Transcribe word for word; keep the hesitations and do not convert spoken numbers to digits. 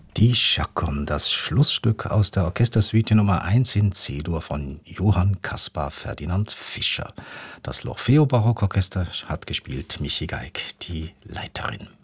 Die Chaconne, das Schlussstück aus der Orchestersuite Nummer eins in C-Dur von Johann Caspar Ferdinand Fischer. Das L'Orfeo Barockorchester hat gespielt, Michi Geig, die Leiterin.